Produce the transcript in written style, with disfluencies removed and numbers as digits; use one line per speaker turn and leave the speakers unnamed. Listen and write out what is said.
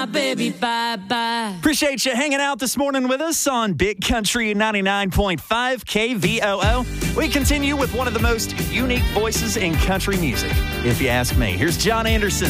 Baby, bye-bye.
Appreciate you hanging out this morning with us on Big Country 99.5 KVOO. We continue with one of the most unique voices in country music, if you ask me. Here's John Anderson.